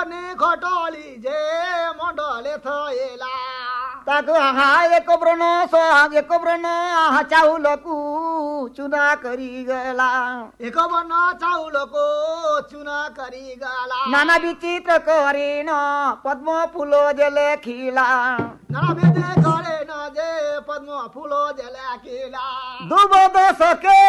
नि खटली जे मण्डले थएला ताको एक व्रण चाउलको चुना गरिगला एक बन्न चाउलको चुना गरिगला नाना विचित्र करेन पद्म फुलो जेले खिला नाना भेदे करेन जे पद्म फुलो जेले खिला दुबो दशके